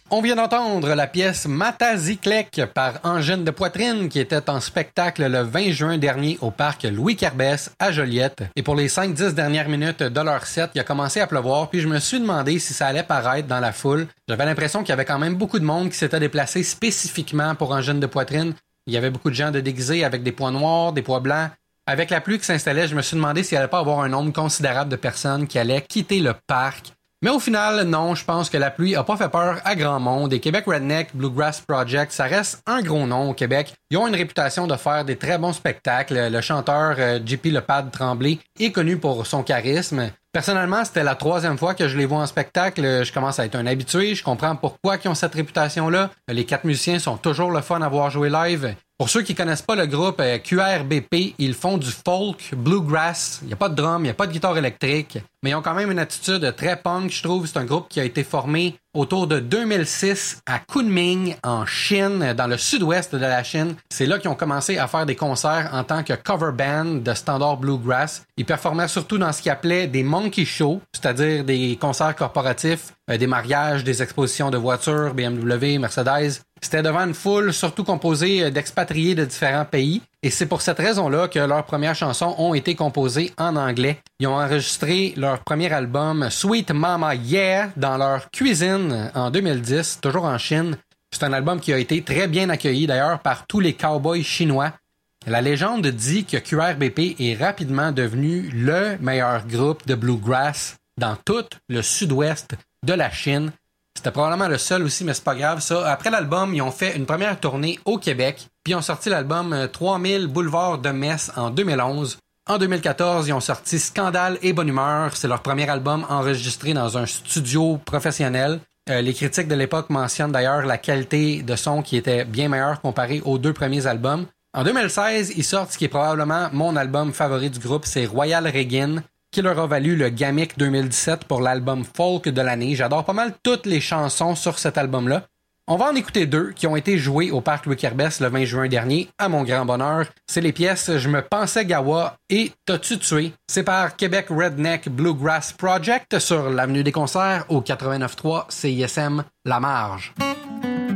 On vient d'entendre la pièce Mataziklek par Engine de Poitrine qui était en spectacle le 20 juin dernier au parc Louis Carbès à Joliette. Et pour les 5-10 dernières minutes de leur set, il a commencé à pleuvoir puis je me suis demandé si ça allait paraître dans la foule. J'avais l'impression qu'il y avait quand même beaucoup de monde qui s'était déplacé spécifiquement pour Engine de Poitrine. Il y avait beaucoup de gens de déguisés avec des pois noirs, des pois blancs. Avec la pluie qui s'installait, je me suis demandé s'il allait pas avoir un nombre considérable de personnes qui allaient quitter le parc. Mais au final, non, je pense que la pluie a pas fait peur à grand monde et Québec Redneck Bluegrass Project, ça reste un gros nom au Québec. Ils ont une réputation de faire des très bons spectacles. Le chanteur JP Lepad Tremblay est connu pour son charisme. Personnellement, c'était la 3e fois que je les vois en spectacle. Je commence à être un habitué. Je comprends pourquoi ils ont cette réputation-là. Les 4 musiciens sont toujours le fun à voir jouer live. Pour ceux qui connaissent pas le groupe QRBP, ils font du folk, bluegrass. Il n'y a pas de drum, il n'y a pas de guitare électrique. Mais ils ont quand même une attitude très punk, je trouve. C'est un groupe qui a été formé autour de 2006 à Kunming, en Chine, dans le sud-ouest de la Chine. C'est là qu'ils ont commencé à faire des concerts en tant que cover band de standard bluegrass. Ils performaient surtout dans ce qu'ils appelaient des monkey shows, c'est-à-dire des concerts corporatifs, des mariages, des expositions de voitures, BMW, Mercedes. C'était devant une foule surtout composée d'expatriés de différents pays. Et c'est pour cette raison-là que leurs premières chansons ont été composées en anglais. Ils ont enregistré leur premier album Sweet Mama Yeah dans leur cuisine en 2010, toujours en Chine. C'est un album qui a été très bien accueilli d'ailleurs par tous les cowboys chinois. La légende dit que QRBP est rapidement devenu le meilleur groupe de bluegrass dans tout le sud-ouest de la Chine. C'était probablement le seul aussi, mais c'est pas grave ça. Après l'album, ils ont fait une première tournée au Québec, puis ils ont sorti l'album 3000 Boulevard de Metz en 2011. En 2014, ils ont sorti Scandale et Bonne Humeur. C'est leur premier album enregistré dans un studio professionnel. Les critiques de l'époque mentionnent d'ailleurs la qualité de son qui était bien meilleure comparée aux 2 premiers albums. En 2016, ils sortent ce qui est probablement mon album favori du groupe, c'est Royal Reggae, qui leur a valu le Gamic 2017 pour l'album folk de l'année. J'adore pas mal toutes les chansons sur cet album-là. On va en écouter 2 qui ont été jouées au parc Louis Carbès le 20 juin dernier, à mon grand bonheur. C'est les pièces Je me pensais Gawa et T'as-tu tué. C'est par Québec Redneck Bluegrass Project sur l'avenue des Concerts au 89.3 CISM La Marge.